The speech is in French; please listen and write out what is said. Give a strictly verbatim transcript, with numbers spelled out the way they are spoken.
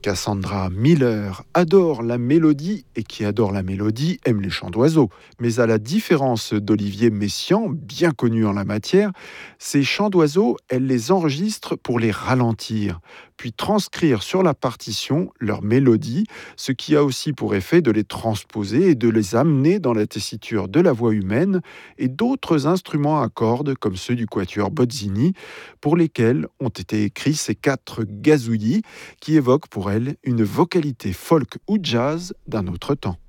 Cassandra Miller adore la mélodie et qui adore la mélodie aime les chants d'oiseaux. Mais à la différence d'Olivier Messiaen, bien connu en la matière, ces chants d'oiseaux, elle les enregistre pour les ralentir, puis transcrire sur la partition leur mélodie, ce qui a aussi pour effet de les transposer et de les amener dans la tessiture de la voix humaine et d'autres instruments à cordes comme ceux du quatuor Bozzini, pour lesquels ont été écrits ces quatre gazouillis qui évoquent pour elle une vocalité folk ou jazz d'un autre temps.